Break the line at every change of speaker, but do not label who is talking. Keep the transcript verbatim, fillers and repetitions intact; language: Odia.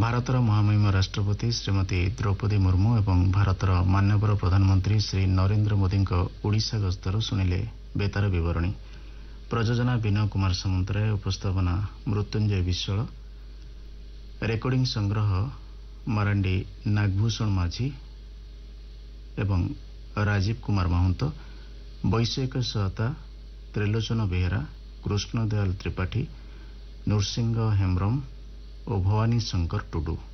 ଭାରତର ମହାମହିମ ରାଷ୍ଟ୍ରପତି ଶ୍ରୀମତୀ ଦ୍ରୌପଦୀ ମୁର୍ମୁ ଏବଂ ଭାରତର ମାନ୍ୟବର ପ୍ରଧାନମନ୍ତ୍ରୀ ଶ୍ରୀ ନରେନ୍ଦ୍ର ମୋଦିଙ୍କ ଓଡ଼ିଶା ଗସ୍ତର ଶୁଣିଲେ ବେତାର ବିବରଣୀ। ପ୍ରଯୋଜନା ବିନୟ କୁମାର ସାମନ୍ତରାୟ, ଉପସ୍ଥାପନା ମୃତ୍ୟୁଞ୍ଜୟ ବିଶ୍ୱାଳ, ରେକର୍ଡିଂ ସଂଗ୍ରହ ମାରାଣ୍ଡି ନାଗଭୂଷଣ ମାଝୀ ଏବଂ ରାଜୀବ କୁମାର ମହନ୍ତ, ବୈଷୟିକ ସହାୟତା ତ୍ରିଲୋଚନ ବେହେରା, କୃଷ୍ଣଦୟାଲ ତ୍ରିପାଠୀ, ନୃସିଂହ ହେମ୍ବ୍ରମ ଓ ଭବାନୀ ଶଙ୍କର ଟୁଡୁ।